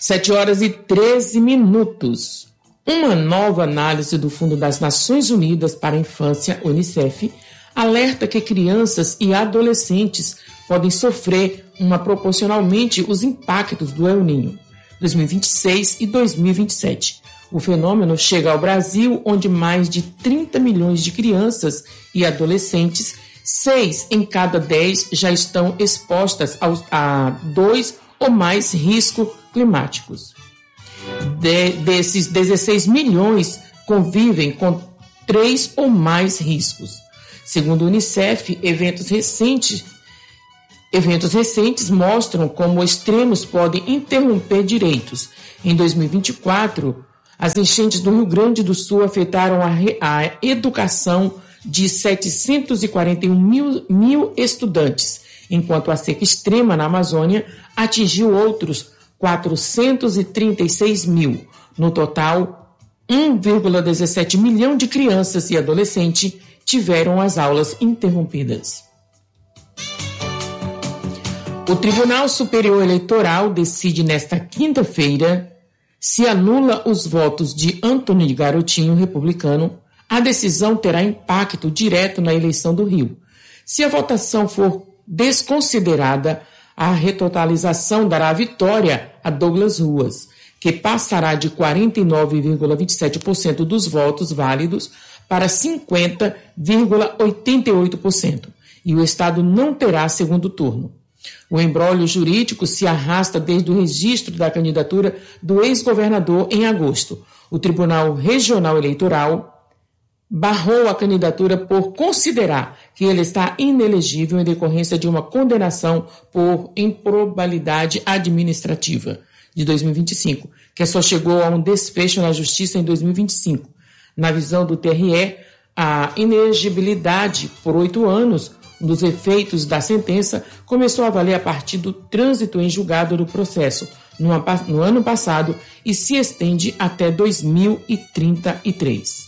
7h13. Uma nova análise do Fundo das Nações Unidas para a Infância, UNICEF, alerta que crianças e adolescentes podem sofrer proporcionalmente os impactos do El Niño 2026 e 2027. O fenômeno chega ao Brasil, onde mais de 30 milhões de crianças e adolescentes, 6 em cada 10 já estão expostas a 2 ou mais riscos climáticos. Desses 16 milhões convivem com 3 ou mais riscos. Segundo o UNICEF, eventos recentes mostram como extremos podem interromper direitos. Em 2024, as enchentes do Rio Grande do Sul afetaram a educação de 741 mil estudantes, enquanto a seca extrema na Amazônia atingiu outros 436 mil. No total, 1,17 milhão de crianças e adolescentes tiveram as aulas interrompidas. O Tribunal Superior Eleitoral decide nesta quinta-feira se anula os votos de Antônio Garotinho, republicano. A decisão terá impacto direto na eleição do Rio. Se a votação for desconsiderada, a retotalização dará vitória a Douglas Ruas, que passará de 49,27% dos votos válidos para 50,88%, e o Estado não terá segundo turno. O imbróglio jurídico se arrasta desde o registro da candidatura do ex-governador em agosto. O Tribunal Regional Eleitoral barrou a candidatura por considerar que ele está inelegível em decorrência de uma condenação por improbabilidade administrativa de 2025, que só chegou a um desfecho na Justiça em 2025. Na visão do TRE, a inelegibilidade por 8 anos dos efeitos da sentença começou a valer a partir do trânsito em julgado do processo no ano passado e se estende até 2033.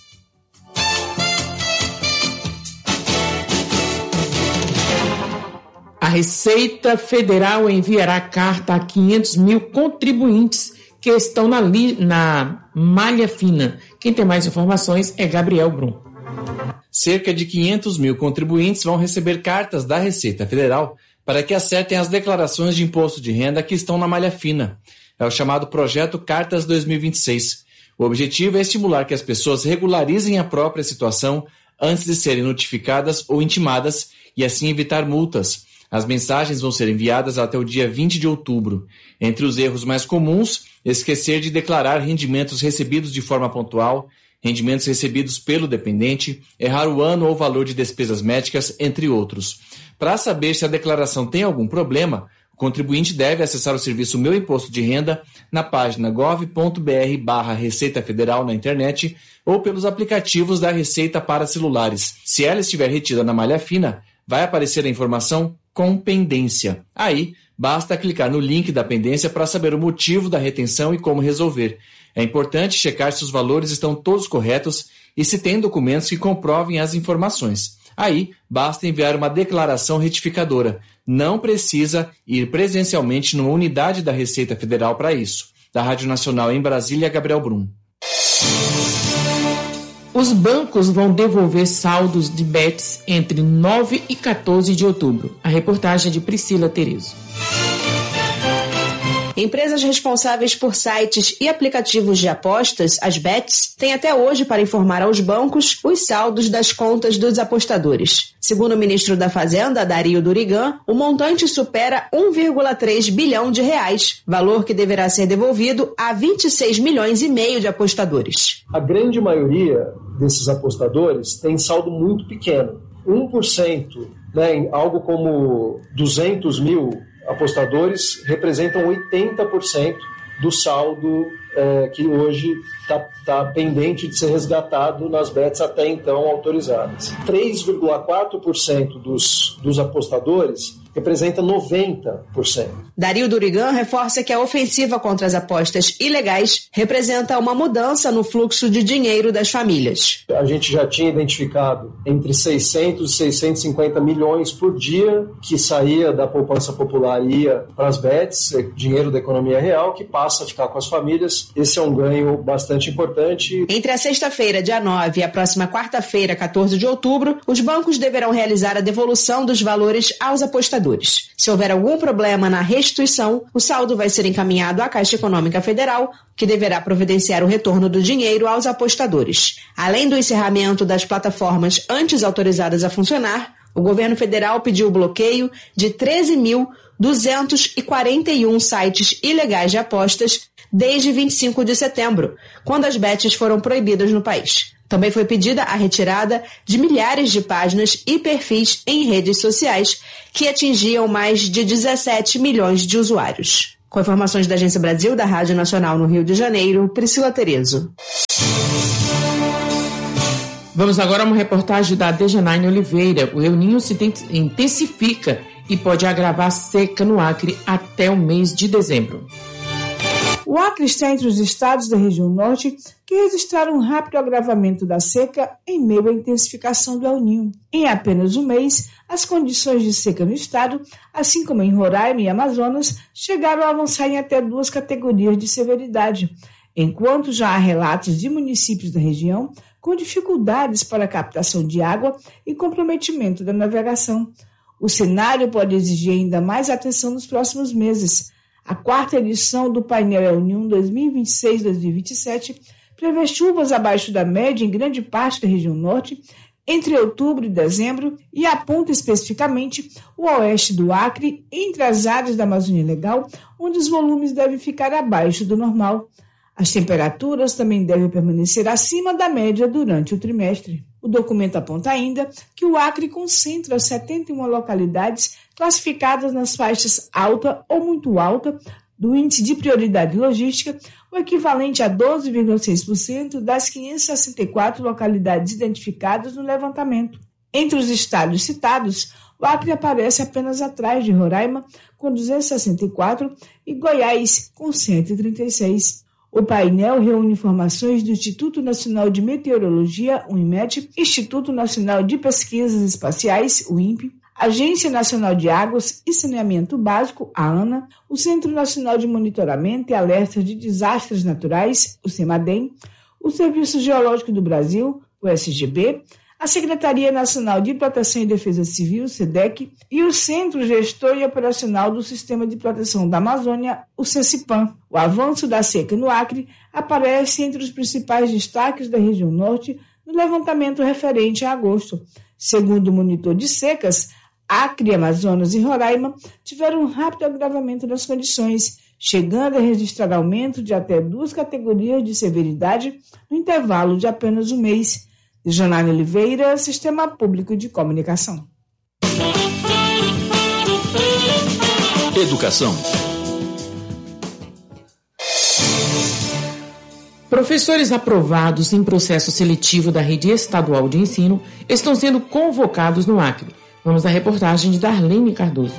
A Receita Federal enviará carta a 500 mil contribuintes que estão na malha fina. Quem tem mais informações é Gabriel Brum. Cerca de 500 mil contribuintes vão receber cartas da Receita Federal para que acertem as declarações de imposto de renda que estão na malha fina. É o chamado Projeto Cartas 2026. O objetivo é estimular que as pessoas regularizem a própria situação antes de serem notificadas ou intimadas e assim evitar multas. As mensagens vão ser enviadas até o dia 20 de outubro. Entre os erros mais comuns, esquecer de declarar rendimentos recebidos de forma pontual, rendimentos recebidos pelo dependente, errar o ano ou valor de despesas médicas, entre outros. Para saber se a declaração tem algum problema, o contribuinte deve acessar o serviço Meu Imposto de Renda na página gov.br/Receita Federal na internet ou pelos aplicativos da Receita para celulares. Se ela estiver retida na malha fina, vai aparecer a informação com pendência. Aí, basta clicar no link da pendência para saber o motivo da retenção e como resolver. É importante checar se os valores estão todos corretos e se tem documentos que comprovem as informações. Aí, basta enviar uma declaração retificadora. Não precisa ir presencialmente numa unidade da Receita Federal para isso. Da Rádio Nacional em Brasília, Gabriel Brum. Os bancos vão devolver saldos de bets entre 9 e 14 de outubro. A reportagem é de Priscila Terezo. Empresas responsáveis por sites e aplicativos de apostas, as bets, têm até hoje para informar aos bancos os saldos das contas dos apostadores. Segundo o ministro da Fazenda, Dario Durigan, o montante supera 1,3 bilhão de reais, valor que deverá ser devolvido a 26 milhões e meio de apostadores. A grande maioria desses apostadores tem saldo muito pequeno. 1%, em algo como 200 mil apostadores representam 80% do saldo que hoje está pendente de ser resgatado nas bets até então autorizadas. 3,4% dos apostadores representa 90%. Dario Durigan reforça que a ofensiva contra as apostas ilegais representa uma mudança no fluxo de dinheiro das famílias. A gente já tinha identificado entre 600 e 650 milhões por dia que saía da poupança popular e ia para as bets, dinheiro da economia real, que passa a ficar com as famílias. Esse é um ganho bastante importante. Entre a sexta-feira, dia 9, e a próxima quarta-feira, 14 de outubro, os bancos deverão realizar a devolução dos valores aos apostadores. Se houver algum problema na restituição, o saldo vai ser encaminhado à Caixa Econômica Federal, que deverá providenciar o retorno do dinheiro aos apostadores. Além do encerramento das plataformas antes autorizadas a funcionar, o governo federal pediu o bloqueio de 13.241 sites ilegais de apostas desde 25 de setembro, quando as bets foram proibidas no país. Também foi pedida a retirada de milhares de páginas e perfis em redes sociais que atingiam mais de 17 milhões de usuários. Com informações da Agência Brasil, da Rádio Nacional no Rio de Janeiro, Priscila Terezo. Vamos agora a uma reportagem da Dejanaine Oliveira. O El Niño se intensifica e pode agravar seca no Acre até o mês de dezembro. O Acre está entre os estados da região norte que registraram um rápido agravamento da seca em meio à intensificação do El Niño. Em apenas um mês, as condições de seca no estado, assim como em Roraima e Amazonas, chegaram a avançar em até 2 categorias de severidade, enquanto já há relatos de municípios da região com dificuldades para a captação de água e comprometimento da navegação. O cenário pode exigir ainda mais atenção nos próximos meses. A 4ª edição do painel El Niño 2026-2027 prevê chuvas abaixo da média em grande parte da região norte entre outubro e dezembro e aponta especificamente o oeste do Acre entre as áreas da Amazônia Legal, onde os volumes devem ficar abaixo do normal. As temperaturas também devem permanecer acima da média durante o trimestre. O documento aponta ainda que o Acre concentra 71 localidades classificadas nas faixas alta ou muito alta do índice de prioridade logística, o equivalente a 12,6% das 564 localidades identificadas no levantamento. Entre os estados citados, o Acre aparece apenas atrás de Roraima, com 264, e Goiás, com 136. O painel reúne informações do Instituto Nacional de Meteorologia, o INMET, Instituto Nacional de Pesquisas Espaciais, o INPE, Agência Nacional de Águas e Saneamento Básico, a ANA, o Centro Nacional de Monitoramento e Alertas de Desastres Naturais, o CEMADEM, o Serviço Geológico do Brasil, o SGB, a Secretaria Nacional de Proteção e Defesa Civil, SEDEC, e o Centro Gestor e Operacional do Sistema de Proteção da Amazônia, o CECIPAM. O avanço da seca no Acre aparece entre os principais destaques da região norte no levantamento referente a agosto. Segundo o monitor de secas, Acre, Amazonas e Roraima tiveram um rápido agravamento das condições, chegando a registrar aumento de até 2 categorias de severidade no intervalo de apenas um mês. Dejanaine Oliveira, Sistema Público de Comunicação. Educação. Professores aprovados em processo seletivo da Rede Estadual de Ensino estão sendo convocados no Acre. Vamos à reportagem de Darlene Cardoso.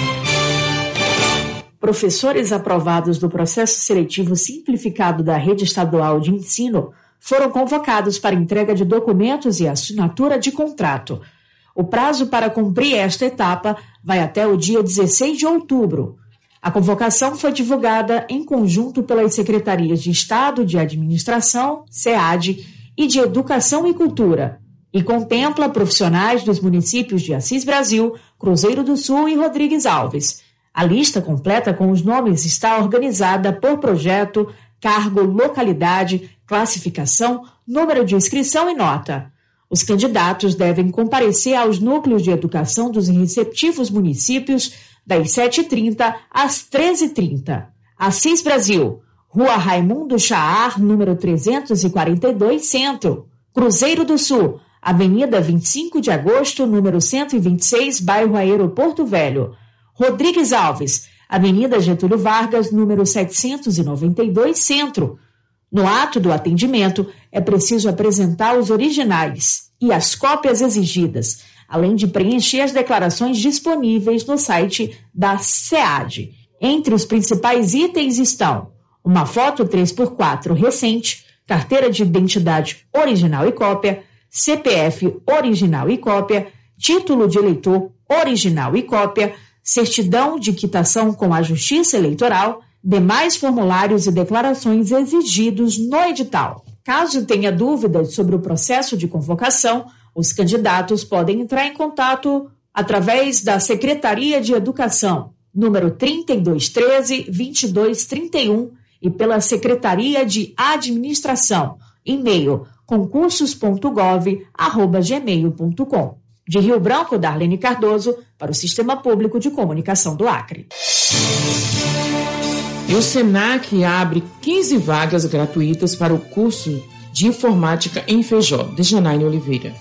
Professores aprovados do processo seletivo simplificado da Rede Estadual de Ensino foram convocados para entrega de documentos e assinatura de contrato. O prazo para cumprir esta etapa vai até o dia 16 de outubro. A convocação foi divulgada em conjunto pelas Secretarias de Estado de Administração, SEAD, e de Educação e Cultura, e contempla profissionais dos municípios de Assis Brasil, Cruzeiro do Sul e Rodrigues Alves. A lista completa com os nomes está organizada por projeto, cargo, localidade, classificação, número de inscrição e nota. Os candidatos devem comparecer aos núcleos de educação dos respectivos municípios das 7h30 às 13h30. Assis Brasil, Rua Raimundo Chaar, número 342, Centro. Cruzeiro do Sul, Avenida 25 de Agosto, número 126, bairro Aeroporto Velho. Rodrigues Alves, Avenida Getúlio Vargas, número 792, Centro. No ato do atendimento, é preciso apresentar os originais e as cópias exigidas, além de preencher as declarações disponíveis no site da SEAD. Entre os principais itens estão uma foto 3x4 recente, carteira de identidade original e cópia, CPF original e cópia, título de eleitor original e cópia, certidão de quitação com a Justiça Eleitoral, demais formulários e declarações exigidos no edital. Caso tenha dúvidas sobre o processo de convocação, os candidatos podem entrar em contato através da Secretaria de Educação, número 3213-2231, e pela Secretaria de Administração, e-mail concursos.gov@gmail.com. De Rio Branco, Darlene Cardoso, para o Sistema Público de Comunicação do Acre. E o SENAC abre 15 vagas gratuitas para o curso de informática em Feijó, de Janaína Oliveira.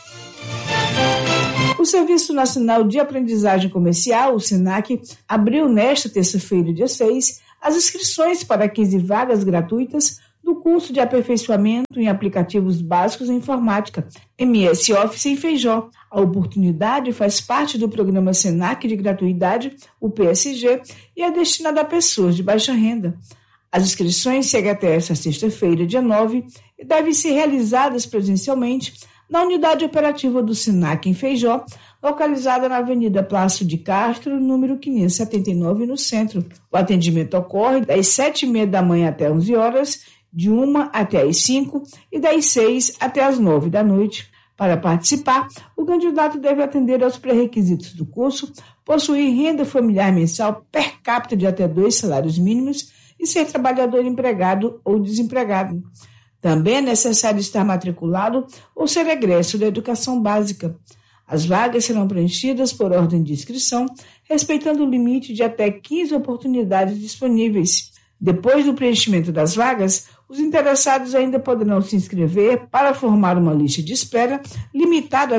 O Serviço Nacional de Aprendizagem Comercial, o SENAC, abriu nesta terça-feira, dia 6, as inscrições para 15 vagas gratuitas do curso de aperfeiçoamento em aplicativos básicos em informática, MS Office em Feijó. A oportunidade faz parte do programa SENAC de gratuidade, o PSG, e é destinada a pessoas de baixa renda. As inscrições seguem até esta sexta-feira, dia 9, e devem ser realizadas presencialmente na unidade operativa do SENAC em Feijó, localizada na Avenida Plácido de Castro, número 579, no centro. O atendimento ocorre das 7h30 da manhã até 11 horas, de 1 até as 5 e das 6 até as 9 da noite. Para participar, o candidato deve atender aos pré-requisitos do curso, possuir renda familiar mensal per capita de até 2 salários mínimos e ser trabalhador empregado ou desempregado. Também é necessário estar matriculado ou ser egresso da educação básica. As vagas serão preenchidas por ordem de inscrição, respeitando o limite de até 15 oportunidades disponíveis. Depois do preenchimento das vagas, os interessados ainda poderão se inscrever para formar uma lista de espera limitada a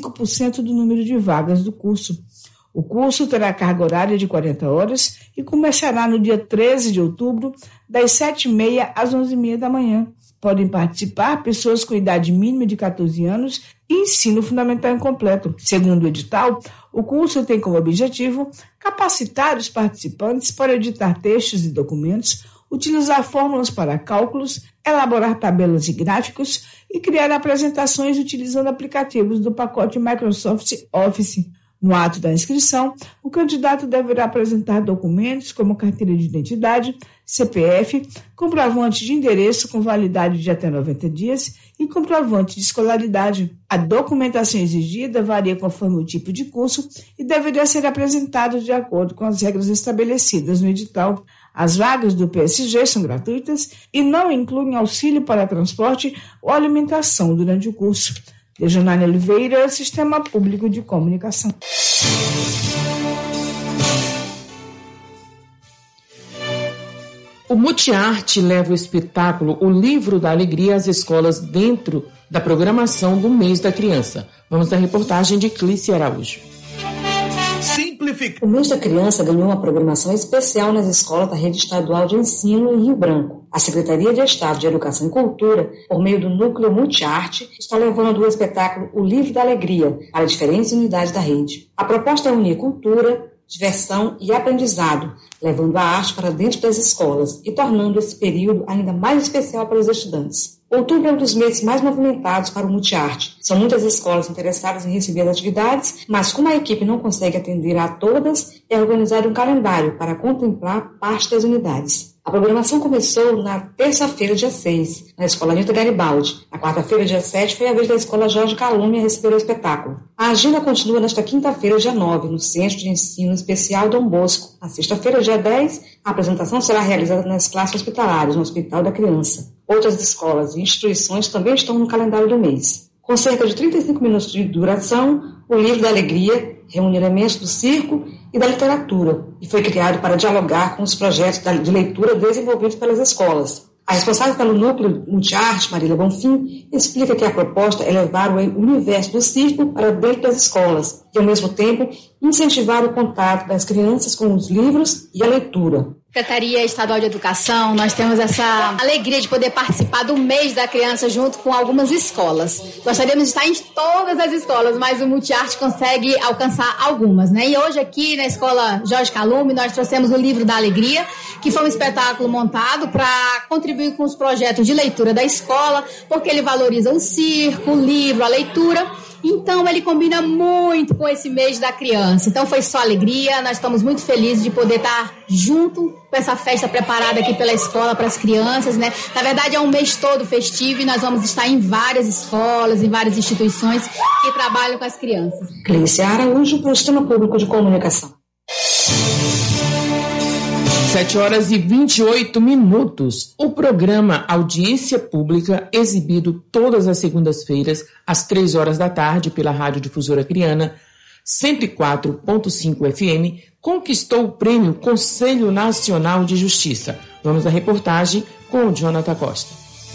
25% do número de vagas do curso. O curso terá carga horária de 40 horas e começará no dia 13 de outubro, das 7h30 às 11h30 da manhã. Podem participar pessoas com idade mínima de 14 anos e ensino fundamental incompleto. Segundo o edital, o curso tem como objetivo capacitar os participantes para editar textos e documentos, utilizar fórmulas para cálculos, elaborar tabelas e gráficos e criar apresentações utilizando aplicativos do pacote Microsoft Office. No ato da inscrição, o candidato deverá apresentar documentos como carteira de identidade, CPF, comprovante de endereço com validade de até 90 dias e comprovante de escolaridade. A documentação exigida varia conforme o tipo de curso e deverá ser apresentada de acordo com as regras estabelecidas no edital. As vagas do PSG são gratuitas e não incluem auxílio para transporte ou alimentação durante o curso. De Janaína Oliveira, Sistema Público de Comunicação. O Multiarte leva o espetáculo O Livro da Alegria às escolas dentro da programação do mês da criança. Vamos à reportagem de Clícia Araújo. O mês da criança ganhou uma programação especial nas escolas da rede estadual de ensino em Rio Branco. A Secretaria de Estado de Educação e Cultura, por meio do Núcleo Multiarte, está levando o espetáculo O Livro da Alegria para diferentes unidades da rede. A proposta é unir cultura, diversão e aprendizado, levando a arte para dentro das escolas e tornando esse período ainda mais especial para os estudantes. Outubro é um dos meses mais movimentados para o Multiarte. São muitas escolas interessadas em receber as atividades, mas como a equipe não consegue atender a todas, é organizado um calendário para contemplar parte das unidades. A programação começou na terça-feira, dia 6, na Escola Anita Garibaldi. Na quarta-feira, dia 7, foi a vez da Escola Jorge Calúnia receber o espetáculo. A agenda continua nesta quinta-feira, dia 9, no Centro de Ensino Especial Dom Bosco. Na sexta-feira, dia 10, a apresentação será realizada nas classes hospitalares, no Hospital da Criança. Outras escolas e instituições também estão no calendário do mês. Com cerca de 35 minutos de duração, o Livro da Alegria reúne elementos do circo e da literatura e foi criado para dialogar com os projetos de leitura desenvolvidos pelas escolas. A responsável pelo Núcleo Multiarte, Marília Bonfim, explica que a proposta é levar o universo do circo para dentro das escolas e, ao mesmo tempo, incentivar o contato das crianças com os livros e a leitura. Secretaria Estadual de Educação, nós temos essa alegria de poder participar do mês da criança junto com algumas escolas. Gostaríamos de estar em todas as escolas, mas o Multiarte consegue alcançar algumas, né? E hoje aqui na Escola Jorge Calume nós trouxemos o Livro da Alegria, que foi um espetáculo montado para contribuir com os projetos de leitura da escola, porque ele valoriza o circo, o livro, a leitura. Então ele combina muito com esse mês da criança. Então foi só alegria, nós estamos muito felizes de poder estar junto com essa festa preparada aqui pela escola para as crianças, né? Na verdade é um mês todo festivo e nós vamos estar em várias escolas, em várias instituições que trabalham com as crianças. Cleice Araújo, para o Sistema Público de Comunicação. 7h28. O programa Audiência Pública, exibido todas as segundas-feiras, às 3h da tarde, pela Rádio Difusora Acreana 104.5 FM, conquistou o prêmio Conselho Nacional de Justiça. Vamos à reportagem com o Jonathan Costa.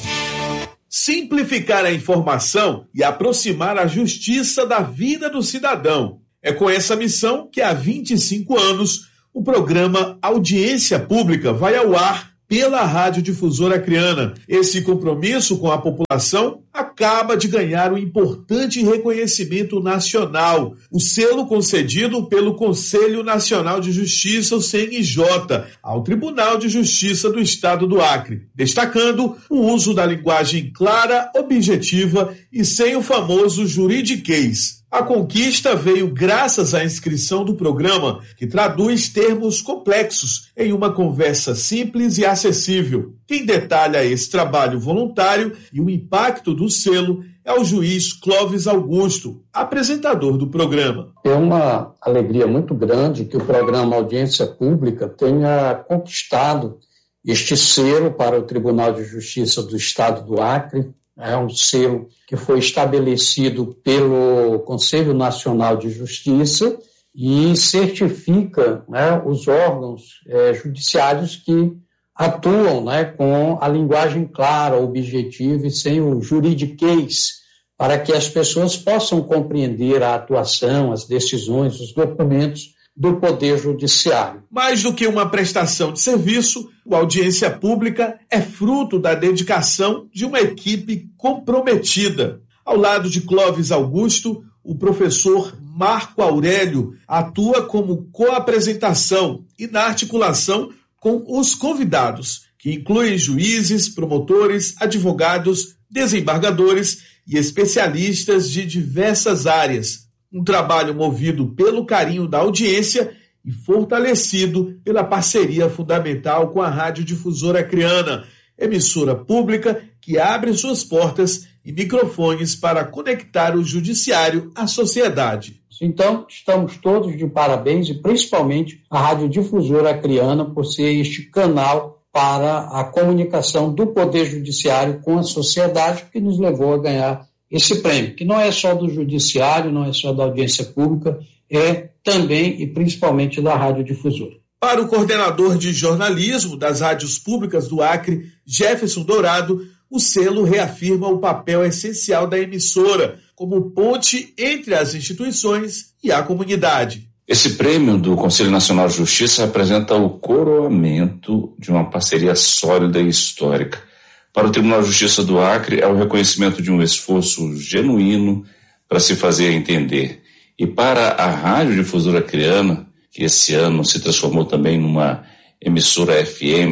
Simplificar a informação e aproximar a justiça da vida do cidadão. É com essa missão que há 25 anos o programa Audiência Pública vai ao ar pela Rádio Difusora Acreana. Esse compromisso com a população acaba de ganhar um importante reconhecimento nacional, o selo concedido pelo Conselho Nacional de Justiça, o CNJ, ao Tribunal de Justiça do Estado do Acre, destacando o uso da linguagem clara, objetiva e sem o famoso juridiquês. A conquista veio graças à inscrição do programa, que traduz termos complexos em uma conversa simples e acessível. Quem detalha esse trabalho voluntário e o impacto do selo é o juiz Clóvis Augusto, apresentador do programa. É uma alegria muito grande que o programa Audiência Pública tenha conquistado este selo para o Tribunal de Justiça do Estado do Acre. É um selo que foi estabelecido pelo Conselho Nacional de Justiça e certifica, né, os órgãos judiciários que atuam, né, com a linguagem clara, objetiva e sem o juridiquês, para que as pessoas possam compreender a atuação, as decisões, os documentos do Poder Judiciário. Mais do que uma prestação de serviço, a audiência pública é fruto da dedicação de uma equipe comprometida. Ao lado de Clóvis Augusto, o professor Marco Aurélio atua como co-apresentação e na articulação com os convidados, que incluem juízes, promotores, advogados, desembargadores e especialistas de diversas áreas. Um trabalho movido pelo carinho da audiência e fortalecido pela parceria fundamental com a Rádio Difusora Acreana, emissora pública que abre suas portas e microfones para conectar o judiciário à sociedade. Então, estamos todos de parabéns e principalmente a Rádio Difusora Acreana por ser este canal para a comunicação do Poder Judiciário com a sociedade que nos levou a ganhar esse prêmio, que não é só do Judiciário, não é só da audiência pública, é também e principalmente da Rádio Difusora. Para o coordenador de jornalismo das rádios públicas do Acre, Jefferson Dourado, o selo reafirma o papel essencial da emissora como ponte entre as instituições e a comunidade. Esse prêmio do Conselho Nacional de Justiça representa o coroamento de uma parceria sólida e histórica. Para o Tribunal de Justiça do Acre, é o reconhecimento de um esforço genuíno para se fazer entender. E para a Rádio Difusora Acreana, que esse ano se transformou também numa emissora FM,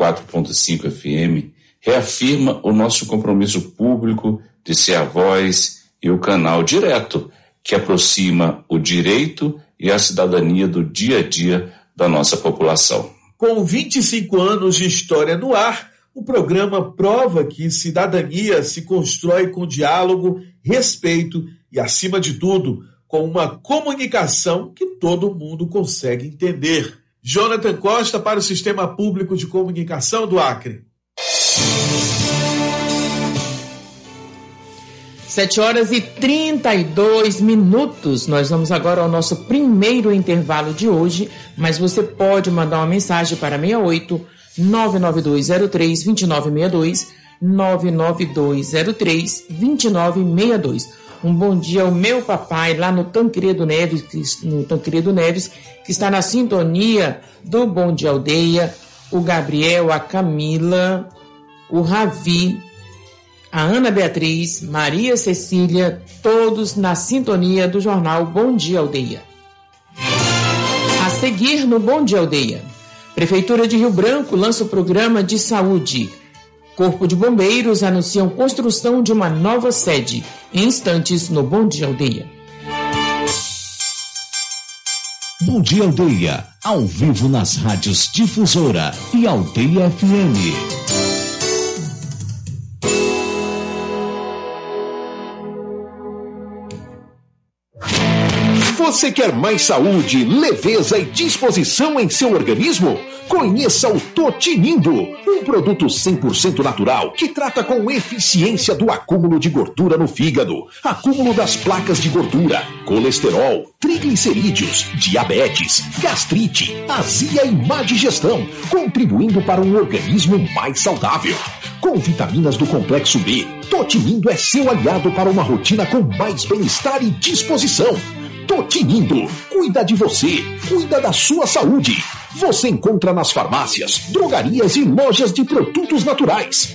104.5 FM, reafirma o nosso compromisso público de ser a voz e o canal direto que aproxima o direito e a cidadania do dia a dia da nossa população. Com 25 anos de história no ar, o programa prova que cidadania se constrói com diálogo, respeito e, acima de tudo, com uma comunicação que todo mundo consegue entender. Jonathan Costa para o Sistema Público de Comunicação do Acre. 7h32. Nós vamos agora ao nosso primeiro intervalo de hoje, mas você pode mandar uma mensagem para 68 99203 2962, 99203 2962. Um bom dia ao meu papai lá no Tancredo Neves, que está na sintonia do Bom Dia Aldeia. o Gabriel, a Camila, o Ravi, a Ana Beatriz, Maria Cecília, todos na sintonia do jornal Bom Dia Aldeia. A seguir no Bom Dia Aldeia, Prefeitura de Rio Branco lança o programa de saúde. Corpo de Bombeiros anunciam construção de uma nova sede. Em instantes no Bom Dia Aldeia. Bom Dia Aldeia, ao vivo nas rádios Difusora e Aldeia FM. Você quer mais saúde, leveza e disposição em seu organismo? Conheça o Totinindo, um produto 100% natural que trata com eficiência do acúmulo de gordura no fígado, acúmulo das placas de gordura, colesterol, triglicerídeos, diabetes, gastrite, azia e má digestão, contribuindo para um organismo mais saudável. Com vitaminas do complexo B, Totinindo é seu aliado para uma rotina com mais bem-estar e disposição. Totinindo, cuida de você, cuida da sua saúde. Você encontra nas farmácias, drogarias e lojas de produtos naturais.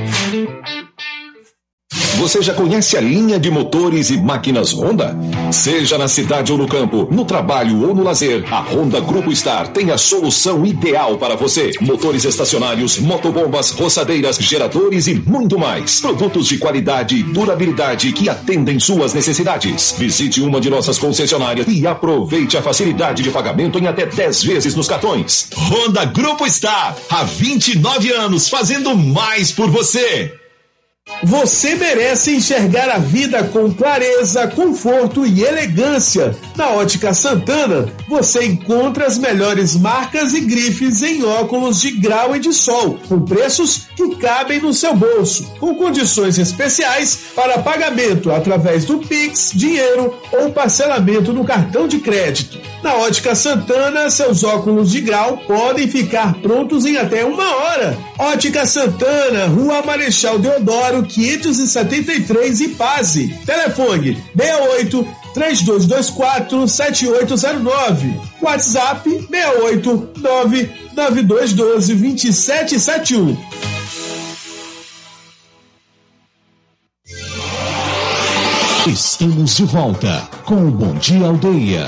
Você já conhece a linha de motores e máquinas Honda? Seja na cidade ou no campo, no trabalho ou no lazer, a Honda Grupo Star tem a solução ideal para você. Motores estacionários, motobombas, roçadeiras, geradores e muito mais. Produtos de qualidade e durabilidade que atendem suas necessidades. Visite uma de nossas concessionárias e aproveite a facilidade de pagamento em até 10 vezes nos cartões. Honda Grupo Star, há 29 anos fazendo mais por você. Você merece enxergar a vida com clareza, conforto e elegância. Na Ótica Santana, você encontra as melhores marcas e grifes em óculos de grau e de sol, com preços que cabem no seu bolso, com condições especiais para pagamento através do Pix, dinheiro ou parcelamento no cartão de crédito. Na Ótica Santana, seus óculos de grau podem ficar prontos em até 1 hora. Ótica Santana, Rua Marechal Deodoro, 573 em Paz. Telefone 68-3224-7809. WhatsApp 689-9212-2771. Estamos de volta com o Bom Dia Aldeia.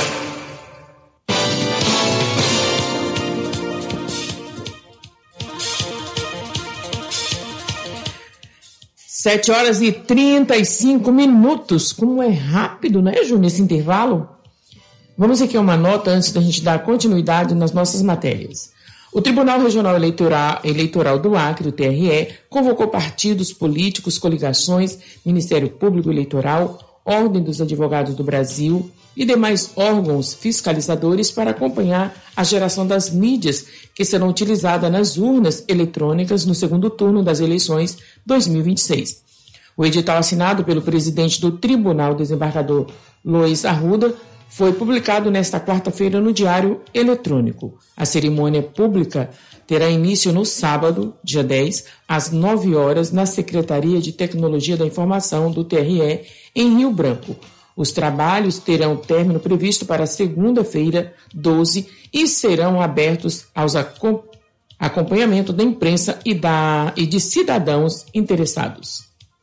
7h35. Como é rápido, né, Ju, nesse intervalo? Vamos aqui a uma nota antes da gente dar continuidade nas nossas matérias. O Tribunal Regional Eleitoral do Acre, o TRE, convocou partidos políticos, coligações, Ministério Público Eleitoral, Ordem dos Advogados do Brasil e demais órgãos fiscalizadores para acompanhar a geração das mídias que serão utilizadas nas urnas eletrônicas no segundo turno das eleições 2026. O edital assinado pelo presidente do Tribunal, desembargador Luiz Arruda, foi publicado nesta quarta-feira no Diário Eletrônico. A cerimônia pública terá início no sábado, dia 10, às 9 horas, na Secretaria de Tecnologia da Informação do TRE, em Rio Branco. Os trabalhos terão término previsto para segunda-feira, 12, e serão abertos aos acompanhamento da imprensa e de cidadãos interessados.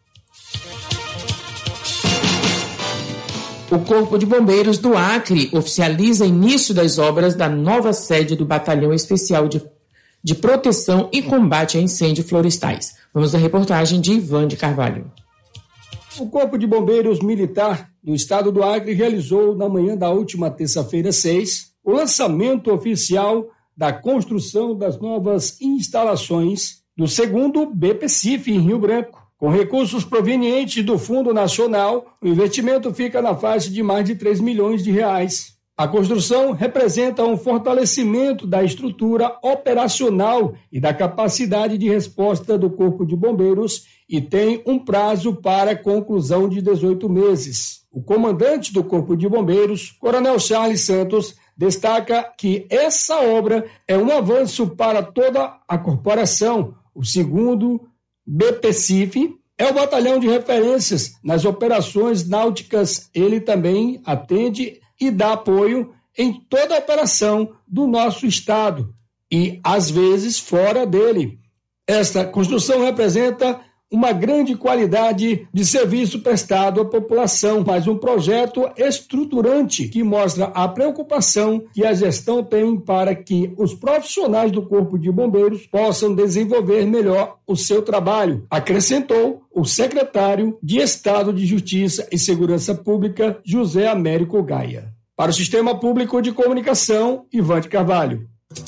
O Corpo de Bombeiros do Acre oficializa início das obras da nova sede do Batalhão Especial de Proteção e Combate a Incêndios Florestais. Vamos à reportagem de Ivan de Carvalho. O Corpo de Bombeiros Militar do Estado do Acre realizou, na manhã da última terça-feira, 6, o lançamento oficial da construção das novas instalações do 2º BPCIF em Rio Branco. Com recursos provenientes do Fundo Nacional, o investimento fica na faixa de mais de 3 milhões de reais. A construção representa um fortalecimento da estrutura operacional e da capacidade de resposta do Corpo de Bombeiros e tem um prazo para conclusão de 18 meses. O comandante do Corpo de Bombeiros, Coronel Charles Santos, destaca que essa obra é um avanço para toda a corporação. O 2º BPCIF é o batalhão de referências nas operações náuticas. Ele também atende e dá apoio em toda a operação do nosso estado. e, às vezes, fora dele. Esta construção representa uma grande qualidade de serviço prestado à população, mas um projeto estruturante que mostra a preocupação que a gestão tem para que os profissionais do Corpo de Bombeiros possam desenvolver melhor o seu trabalho, acrescentou o secretário de Estado de Justiça e Segurança Pública, José Américo Gaia. Para o Sistema Público de Comunicação, Ivande Carvalho.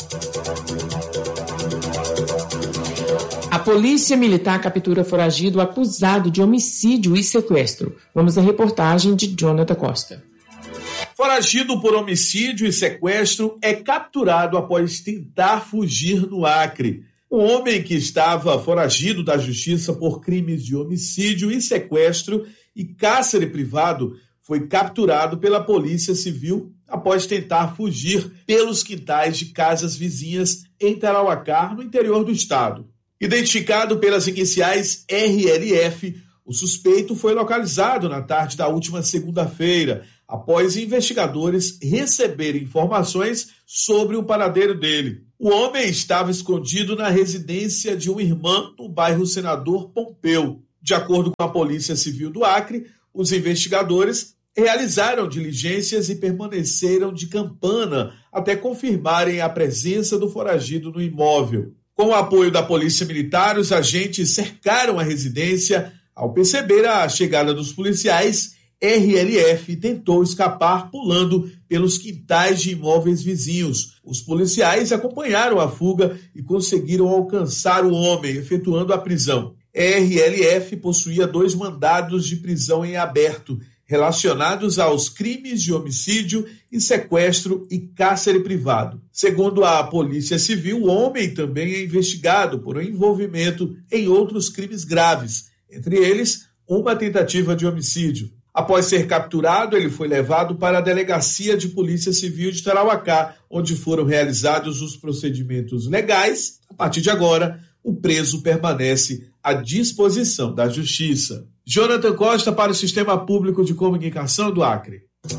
A Polícia Militar captura foragido acusado de homicídio e sequestro. Vamos à reportagem de Jonathan Costa. Foragido por homicídio e sequestro é capturado após tentar fugir no Acre. O homem que estava foragido da justiça por crimes de homicídio e sequestro e cárcere privado foi capturado pela Polícia Civil após tentar fugir pelos quintais de casas vizinhas em Tarauacá, no interior do estado. Identificado pelas iniciais RLF, o suspeito foi localizado na tarde da última segunda-feira, após investigadores receberem informações sobre o paradeiro dele. O homem estava escondido na residência de uma irmã no bairro Senador Pompeu. De acordo com a Polícia Civil do Acre, os investigadores realizaram diligências e permaneceram de campana até confirmarem a presença do foragido no imóvel. Com o apoio da Polícia Militar, os agentes cercaram a residência. Ao perceber a chegada dos policiais, RLF tentou escapar pulando pelos quintais de imóveis vizinhos. Os policiais acompanharam a fuga e conseguiram alcançar o homem, efetuando a prisão. RLF possuía 2 mandados de prisão em aberto, relacionados aos crimes de homicídio e sequestro e cárcere privado. Segundo a Polícia Civil, o homem também é investigado por envolvimento em outros crimes graves, entre eles uma tentativa de homicídio. Após ser capturado, ele foi levado para a Delegacia de Polícia Civil de Tarauacá, onde foram realizados os procedimentos legais. A partir de agora, o preso permanece à disposição da Justiça. Jonathan Costa para o Sistema Público de Comunicação do Acre.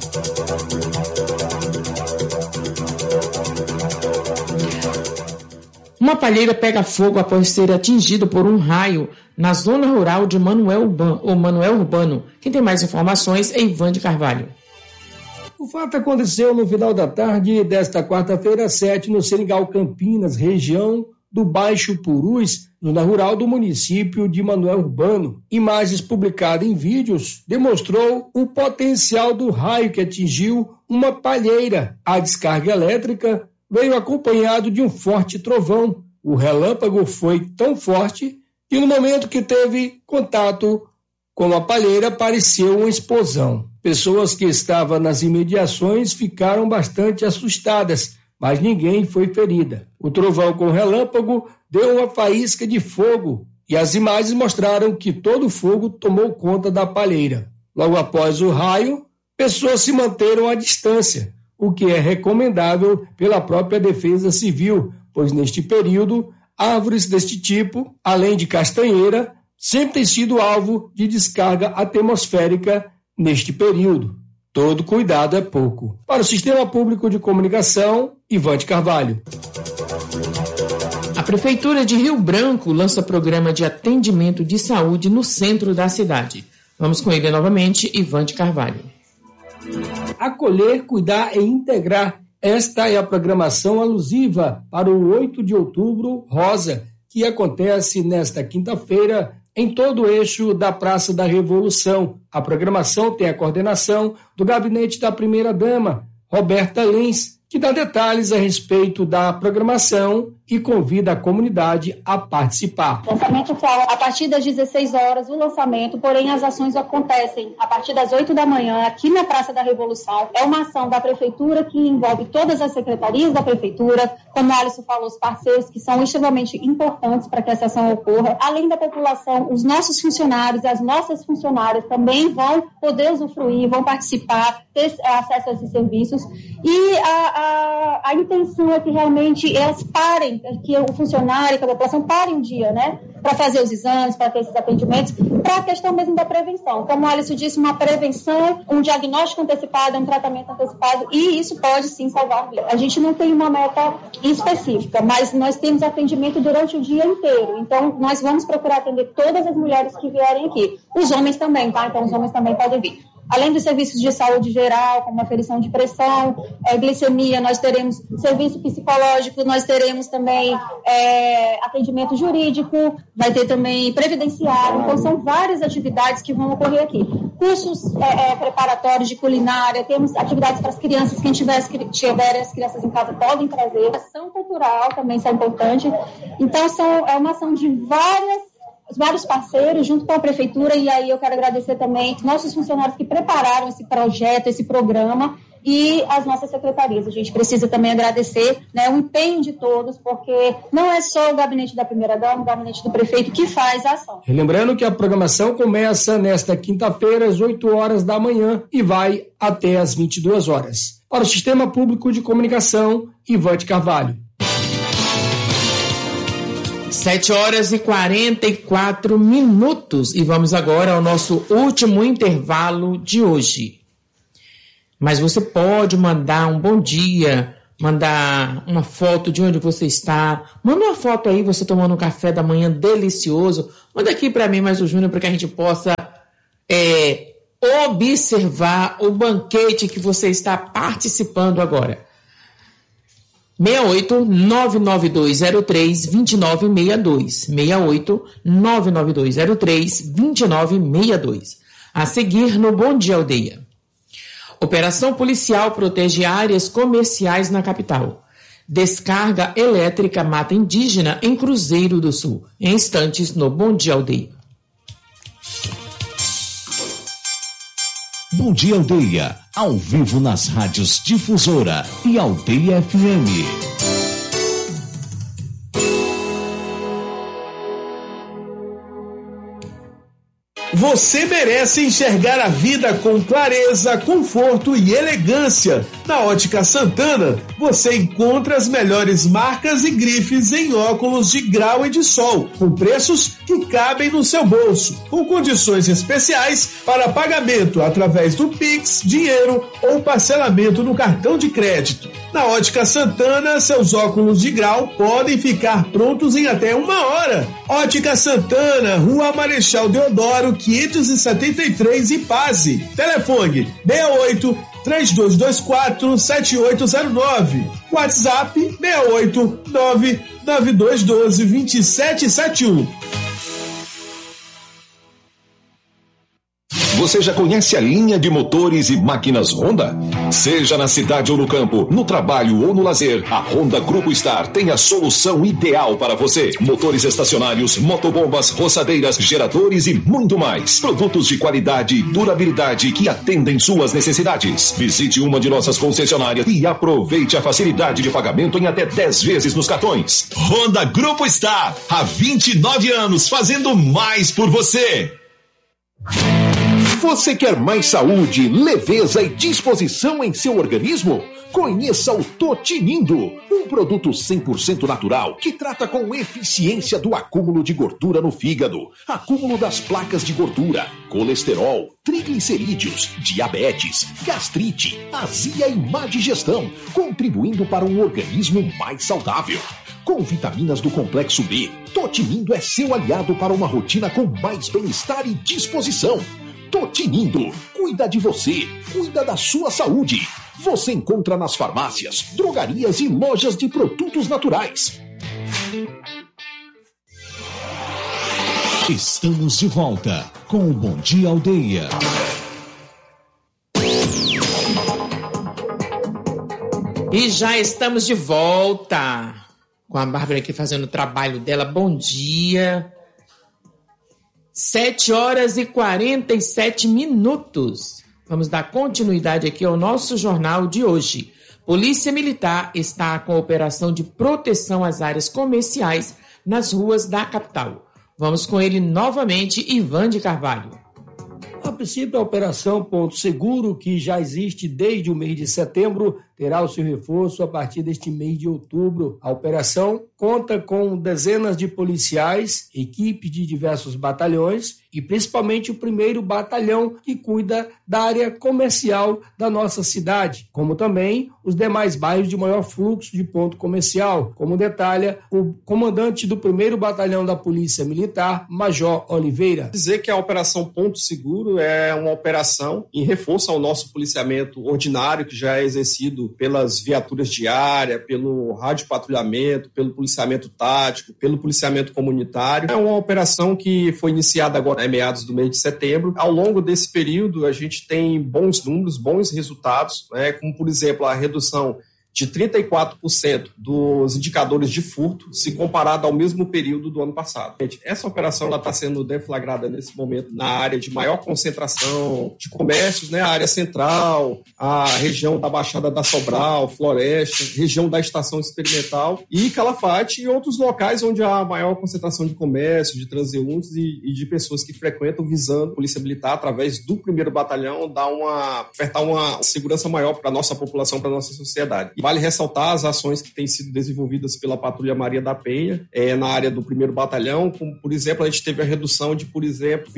Uma palheira pega fogo após ser atingido por um raio na zona rural de Manuel Urbano. Quem tem mais informações é Ivande Carvalho. O fato aconteceu no final da tarde desta quarta-feira, 7, no Seringal, Campinas, região do Baixo Purus, zona rural do município de Manuel Urbano. Imagens publicadas em vídeos demonstrou o potencial do raio que atingiu uma palheira. A descarga elétrica veio acompanhado de um forte trovão. O relâmpago foi tão forte que no momento que teve contato com a palheira apareceu uma explosão. Pessoas que estavam nas imediações ficaram bastante assustadas, mas ninguém foi ferida. O trovão com relâmpago deu uma faísca de fogo e as imagens mostraram que todo o fogo tomou conta da palheira. Logo após o raio, pessoas se manteram à distância, o que é recomendável pela própria Defesa Civil, pois neste período, árvores deste tipo, além de castanheira, sempre têm sido alvo de descarga atmosférica neste período. Todo cuidado é pouco. Para o Sistema Público de Comunicação, Ivande Carvalho. A Prefeitura de Rio Branco lança programa de atendimento de saúde no centro da cidade. Vamos com ele novamente, Ivande Carvalho. Acolher, cuidar e integrar. Esta é a programação alusiva para o 8 de outubro rosa, que acontece nesta quinta-feira em todo o eixo da Praça da Revolução. A programação tem a coordenação do gabinete da primeira-dama, Roberta Lins, que dá detalhes a respeito da programação e convida a comunidade a participar. Lançamento oficial a partir das 16 horas, o lançamento, porém as ações acontecem a partir das 8 da manhã, aqui na Praça da Revolução. É uma ação da Prefeitura que envolve todas as secretarias da Prefeitura, como a Alisson falou, os parceiros que são extremamente importantes para que essa ação ocorra. Além da população, os nossos funcionários, as nossas funcionárias também vão poder usufruir, vão participar, ter acesso a esses serviços. E a intenção é que realmente elas parem, que o funcionário, que a população pare um dia, né? para fazer os exames, para ter esses atendimentos, para a questão mesmo da prevenção. Como o Alisson disse, uma prevenção, um diagnóstico antecipado, um tratamento antecipado, e isso pode sim salvar vidas. A gente não tem uma meta específica, mas nós temos atendimento durante o dia inteiro. Então, nós vamos procurar atender todas as mulheres que vierem aqui. Os homens também, tá? Então, os homens também podem vir. Além dos serviços de saúde geral, como aferição de pressão, glicemia, nós teremos serviço psicológico, nós teremos também atendimento jurídico, vai ter também previdenciário. Então, são várias atividades que vão ocorrer aqui. Cursos preparatórios de culinária, temos atividades para as crianças, quem tiver as crianças em casa podem trazer. Ação cultural também é importante. Então, é uma ação de vários parceiros junto com a prefeitura, e aí eu quero agradecer também nossos funcionários que prepararam esse projeto, esse programa, e as nossas secretarias. A gente precisa também agradecer, né, o empenho de todos, porque não é só o gabinete da primeira-dama, o gabinete do prefeito que faz a ação. Lembrando que a programação começa nesta quinta-feira às 8 horas da manhã e vai até às 22 horas. Para o Sistema Público de Comunicação, Ivante Carvalho. 7 horas e 44 minutos e vamos agora ao nosso último intervalo de hoje. Mas você pode mandar um bom dia, mandar uma foto de onde você está. Manda uma foto aí, você tomando um café da manhã delicioso. Manda aqui para mim, mais o Júnior, para que a gente possa observar o banquete que você está participando agora. 68-99203-2962. 68-99203-2962. A seguir no Bom Dia Aldeia. Operação policial protege áreas comerciais na capital. Descarga elétrica mata indígena em Cruzeiro do Sul. Em instantes no Bom Dia Aldeia. Bom Dia Aldeia, ao vivo nas rádios Difusora e Aldeia FM. Você merece enxergar a vida com clareza, conforto e elegância. Na Ótica Santana, você encontra as melhores marcas e grifes em óculos de grau e de sol, com preços que cabem no seu bolso, com condições especiais para pagamento através do Pix, dinheiro ou parcelamento no cartão de crédito. Na Ótica Santana, seus óculos de grau podem ficar prontos em até 1 hora. Ótica Santana, Rua Marechal Deodoro, 573, Ipase. Telefone 68-3224-7809. WhatsApp 689-9212-2771. Você já conhece a linha de motores e máquinas Honda? Seja na cidade ou no campo, no trabalho ou no lazer, a Honda Grupo Star tem a solução ideal para você. Motores estacionários, motobombas, roçadeiras, geradores e muito mais. Produtos de qualidade e durabilidade que atendem suas necessidades. Visite uma de nossas concessionárias e aproveite a facilidade de pagamento em até 10 vezes nos cartões. Honda Grupo Star, há 29 anos fazendo mais por você. Você quer mais saúde, leveza e disposição em seu organismo? Conheça o Totinindo, um produto 100% natural que trata com eficiência do acúmulo de gordura no fígado, acúmulo das placas de gordura, colesterol, triglicerídeos, diabetes, gastrite, azia e má digestão, contribuindo para um organismo mais saudável. Com vitaminas do complexo B, Totinindo é seu aliado para uma rotina com mais bem-estar e disposição. Totinindo, cuida de você, cuida da sua saúde. Você encontra nas farmácias, drogarias e lojas de produtos naturais. Estamos de volta com o Bom Dia Aldeia. E já estamos de volta com a Bárbara aqui fazendo o trabalho dela. Bom dia. 7 horas e 47 minutos. Vamos dar continuidade aqui ao nosso jornal de hoje. Polícia Militar está com a operação de proteção às áreas comerciais nas ruas da capital. Vamos com ele novamente, Ivan de Carvalho. A princípio, a Operação Ponto Seguro, que já existe desde o mês de setembro, terá o seu reforço a partir deste mês de outubro. A operação conta com dezenas de policiais, equipes de diversos batalhões e principalmente o 1º Batalhão, que cuida da área comercial da nossa cidade, como também os demais bairros de maior fluxo de ponto comercial, como detalha o comandante do 1º Batalhão da Polícia Militar, Major Oliveira. Dizer que a Operação Ponto Seguro é uma operação em reforço ao nosso policiamento ordinário, que já é exercido pelas viaturas diárias, pelo radiopatrulhamento, pelo policiamento tático, pelo policiamento comunitário. É uma operação que foi iniciada agora em meados do mês de setembro. Ao longo desse período, a gente tem bons números, bons resultados, como, por exemplo, a redução de 34% dos indicadores de furto, se comparado ao mesmo período do ano passado. Essa operação está sendo deflagrada nesse momento na área de maior concentração de comércios, a área central, a região da Baixada da Sobral, Floresta, região da Estação Experimental e Calafate e outros locais onde há maior concentração de comércio, de transeuntes e de pessoas que frequentam, visando a Polícia Militar, através do 1º Batalhão, ofertar uma segurança maior para a nossa população, para a nossa sociedade. Vale ressaltar as ações que têm sido desenvolvidas pela Patrulha Maria da Penha, na área do 1º Batalhão, como, por exemplo, a gente teve a redução de, por exemplo,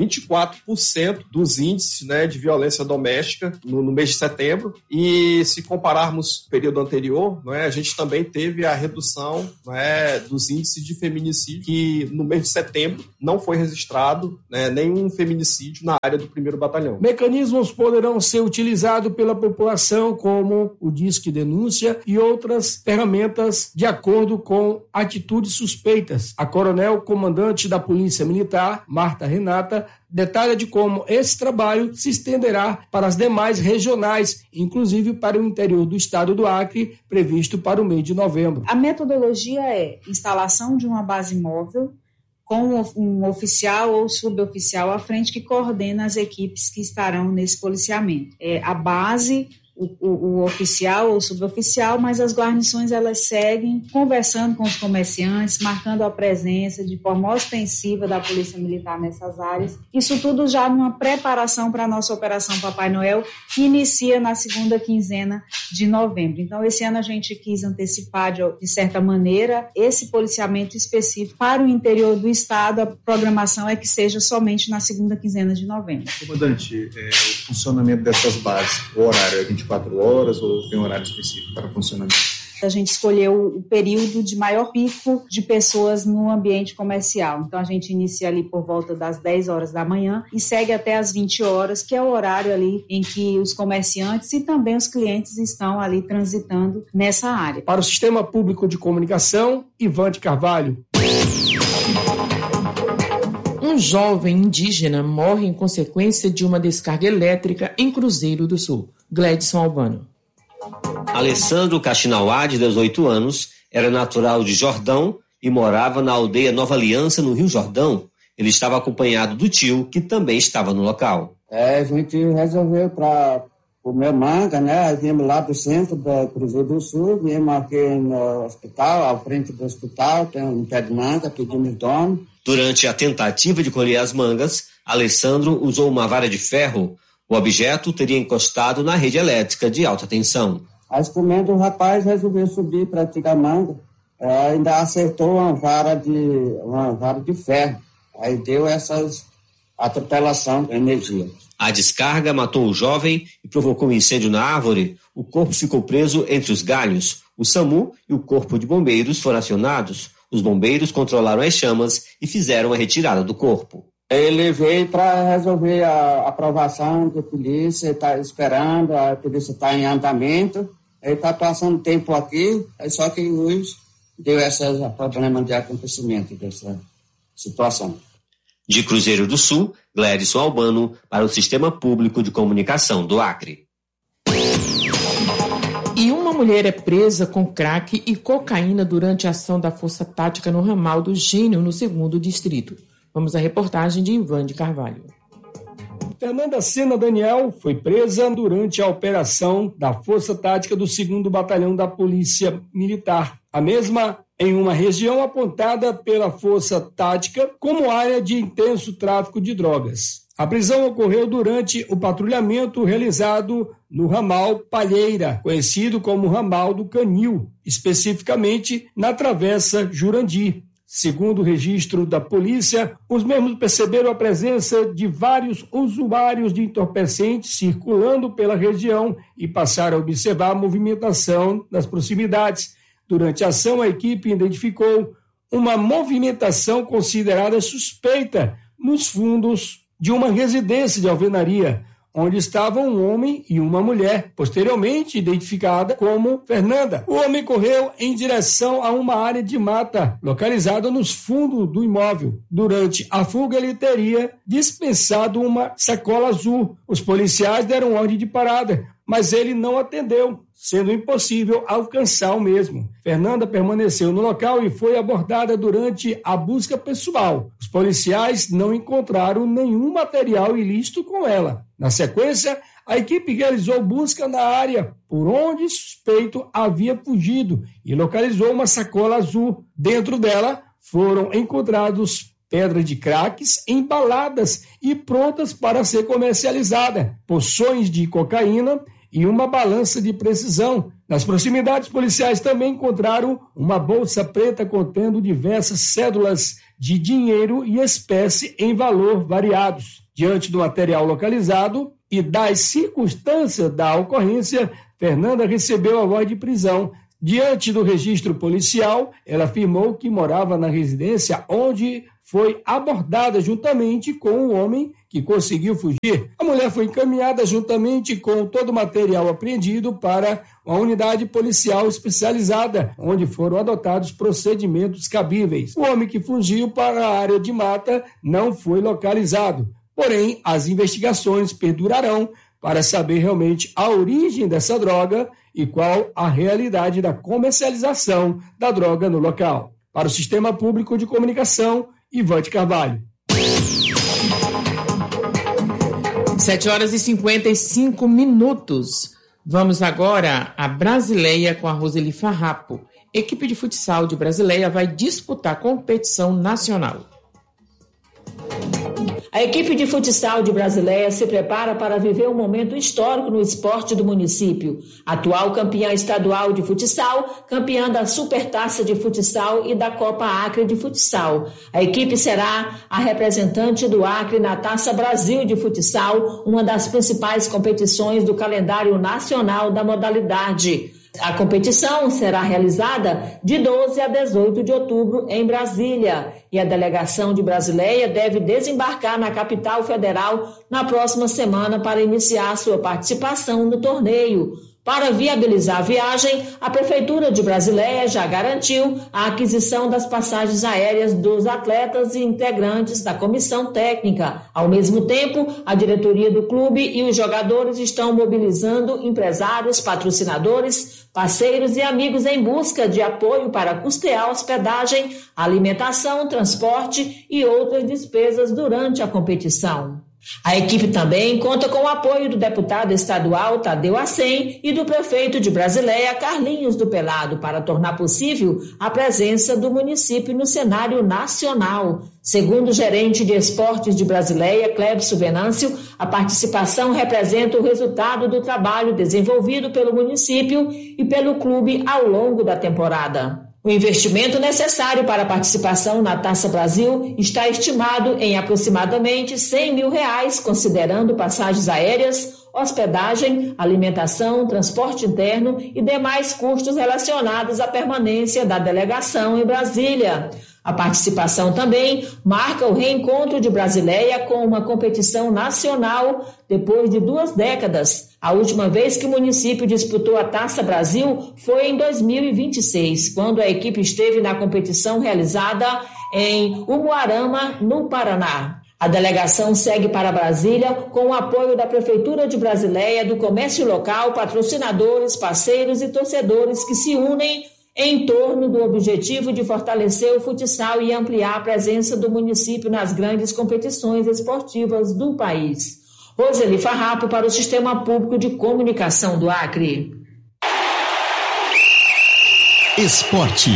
24% dos índices de violência doméstica no mês de setembro. E se compararmos o período anterior, a gente também teve a redução dos índices de feminicídio, que no mês de setembro não foi registrado nenhum feminicídio na área do 1º Batalhão. Mecanismos poderão ser utilizados pela população, como o Disque Denúncia e outras ferramentas de acordo com atitudes suspeitas. A coronel comandante da Polícia Militar, Marta Renata, detalha de como esse trabalho se estenderá para as demais regionais, inclusive para o interior do estado do Acre, previsto para o mês de novembro. A metodologia é instalação de uma base móvel com um oficial ou suboficial à frente que coordena as equipes que estarão nesse policiamento. A base, o oficial ou suboficial, mas as guarnições elas seguem conversando com os comerciantes, marcando a presença de forma ostensiva da Polícia Militar nessas áreas. Isso tudo já numa preparação para a nossa Operação Papai Noel, que inicia na segunda quinzena de novembro. Então, esse ano a gente quis antecipar, de certa maneira, esse policiamento específico para o interior do estado. A programação é que seja somente na segunda quinzena de novembro. Comandante, o funcionamento dessas bases, o horário é 24 horas ou tem um horário específico para funcionamento? A gente escolheu o período de maior pico de pessoas no ambiente comercial. Então, a gente inicia ali por volta das 10 horas da manhã e segue até as 20 horas, que é o horário ali em que os comerciantes e também os clientes estão ali transitando nessa área. Para o Sistema Público de Comunicação, Ivante Carvalho. Um jovem indígena morre em consequência de uma descarga elétrica em Cruzeiro do Sul. Gledson Albano. Alessandro Caxinauá, de 18 anos, era natural de Jordão e morava na aldeia Nova Aliança, no Rio Jordão. Ele estava acompanhado do tio, que também estava no local. A gente resolveu para comer manga, Viemos lá do centro do Cruzeiro do Sul, viemos aqui no hospital, à frente do hospital, tem um pé de manga, pedimos dono. Durante a tentativa de colher as mangas, Alessandro usou uma vara de ferro. O objeto teria encostado na rede elétrica de alta tensão. Aí, comendo, o rapaz resolveu subir para tirar manga. Ainda acertou uma vara de ferro. Aí deu essas atropelação de energia. A descarga matou o jovem e provocou um incêndio na árvore. O corpo ficou preso entre os galhos. O SAMU e o corpo de bombeiros foram acionados. Os bombeiros controlaram as chamas e fizeram a retirada do corpo. Ele veio para resolver a aprovação da polícia, está esperando, a polícia está em andamento, ele está passando tempo aqui, só que hoje deu esse problema de acontecimento dessa situação. De Cruzeiro do Sul, Gledson Albano, para o Sistema Público de Comunicação do Acre. E uma mulher é presa com crack e cocaína durante a ação da Força Tática no ramal do Gênio, no 2º Distrito. Vamos à reportagem de Ivande Carvalho. Fernanda Sena Daniel foi presa durante a operação da Força Tática do 2º Batalhão da Polícia Militar. A mesma em uma região apontada pela Força Tática como área de intenso tráfico de drogas. A prisão ocorreu durante o patrulhamento realizado no ramal Palheira, conhecido como ramal do Canil, especificamente na travessa Jurandir. Segundo o registro da polícia, os mesmos perceberam a presença de vários usuários de entorpecentes circulando pela região e passaram a observar a movimentação nas proximidades. Durante a ação, a equipe identificou uma movimentação considerada suspeita nos fundos de uma residência de alvenaria, onde estavam um homem e uma mulher, posteriormente identificada como Fernanda. O homem correu em direção a uma área de mata, localizada nos fundos do imóvel. Durante a fuga, ele teria dispensado uma sacola azul. Os policiais deram ordem de parada, mas ele não atendeu, sendo impossível alcançar o mesmo. Fernanda permaneceu no local e foi abordada durante a busca pessoal. Os policiais não encontraram nenhum material ilícito com ela. Na sequência, a equipe realizou busca na área por onde o suspeito havia fugido e localizou uma sacola azul. Dentro dela foram encontrados pedras de craques embaladas e prontas para ser comercializada, porções de cocaína e uma balança de precisão. Nas proximidades, policiais também encontraram uma bolsa preta contendo diversas cédulas de dinheiro e espécie em valor variados. Diante do material localizado e das circunstâncias da ocorrência, Fernanda recebeu a voz de prisão. Diante do registro policial, ela afirmou que morava na residência onde foi abordada juntamente com o homem que conseguiu fugir. A mulher foi encaminhada juntamente com todo o material apreendido para uma unidade policial especializada, onde foram adotados procedimentos cabíveis. O homem que fugiu para a área de mata não foi localizado. Porém, as investigações perdurarão para saber realmente a origem dessa droga e qual a realidade da comercialização da droga no local. Para o Sistema Público de Comunicação, Ivante Carvalho. 7h55. Vamos agora a Brasileia com a Roseli Farrapo. Equipe de futsal de Brasileia vai disputar competição nacional. A equipe de futsal de Brasileia se prepara para viver um momento histórico no esporte do município. Atual campeã estadual de futsal, campeã da Supertaça de Futsal e da Copa Acre de Futsal. A equipe será a representante do Acre na Taça Brasil de Futsal, uma das principais competições do calendário nacional da modalidade. A competição será realizada de 12 a 18 de outubro em Brasília e a delegação de Brasileia deve desembarcar na capital federal na próxima semana para iniciar sua participação no torneio. Para viabilizar a viagem, a Prefeitura de Brasileia já garantiu a aquisição das passagens aéreas dos atletas e integrantes da comissão técnica. Ao mesmo tempo, a diretoria do clube e os jogadores estão mobilizando empresários, patrocinadores, parceiros e amigos em busca de apoio para custear hospedagem, alimentação, transporte e outras despesas durante a competição. A equipe também conta com o apoio do deputado estadual Tadeu Acem e do prefeito de Brasileia, Carlinhos do Pelado, para tornar possível a presença do município no cenário nacional. Segundo o gerente de esportes de Brasileia, Clébcio Venâncio, a participação representa o resultado do trabalho desenvolvido pelo município e pelo clube ao longo da temporada. O investimento necessário para a participação na Taça Brasil está estimado em aproximadamente R$100 mil, considerando passagens aéreas, hospedagem, alimentação, transporte interno e demais custos relacionados à permanência da delegação em Brasília. A participação também marca o reencontro de Brasileia com uma competição nacional depois de 2 décadas. A última vez que o município disputou a Taça Brasil foi em 2026, quando a equipe esteve na competição realizada em Umuarama, no Paraná. A delegação segue para Brasília com o apoio da Prefeitura de Brasileia, do comércio local, patrocinadores, parceiros e torcedores que se unem em torno do objetivo de fortalecer o futsal e ampliar a presença do município nas grandes competições esportivas do país. Roseli Farrapo para o Sistema Público de Comunicação do Acre. Esporte.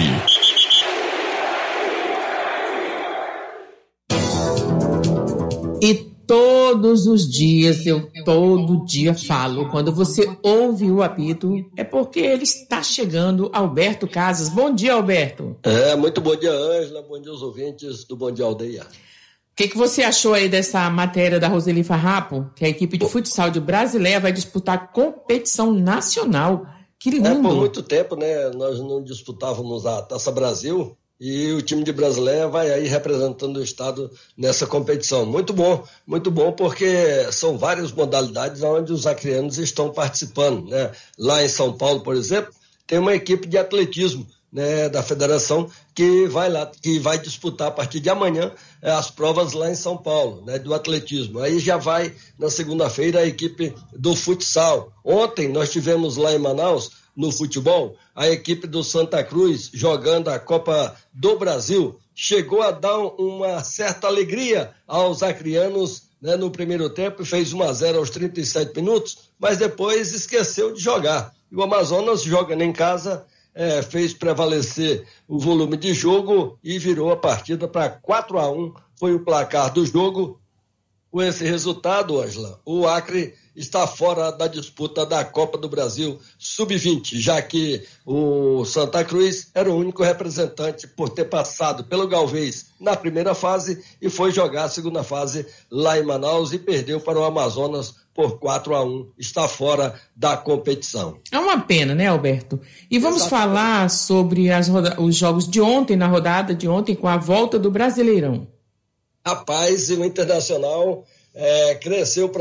E todos os dias, eu todo dia falo, quando você ouve o apito, é porque ele está chegando. Alberto Casas. Bom dia, Alberto. Muito bom dia, Ângela. Bom dia aos ouvintes do Bom Dia Aldeia. O que você achou aí dessa matéria da Roseli Farrapo, que a equipe de futsal de Brasileia vai disputar competição nacional? Que lindo! Por muito tempo, né, nós não disputávamos a Taça Brasil e o time de Brasileia vai aí representando o estado nessa competição. Muito bom porque são várias modalidades onde os acreanos estão participando, né? Lá em São Paulo, por exemplo, tem uma equipe de atletismo, né, da federação que vai disputar a partir de amanhã as provas lá em São Paulo, né, do atletismo. Aí já vai na segunda-feira a equipe do futsal. Ontem nós tivemos lá em Manaus, no futebol, a equipe do Santa Cruz jogando a Copa do Brasil. Chegou a dar uma certa alegria aos acrianos, né, no primeiro tempo, fez 1-0 aos 37 minutos, mas depois esqueceu de jogar. E o Amazonas, jogando em casa, fez prevalecer o volume de jogo e virou a partida para 4-1, foi o placar do jogo. Com esse resultado, Ângela, o Acre está fora da disputa da Copa do Brasil Sub-20, já que o Santa Cruz era o único representante por ter passado pelo Galvez na primeira fase e foi jogar a segunda fase lá em Manaus e perdeu para o Amazonas por 4-1, está fora da competição. É uma pena, né, Alberto? E vamos falar sobre os jogos de ontem, na rodada de ontem, com a volta do Brasileirão. Rapaz, o Internacional cresceu para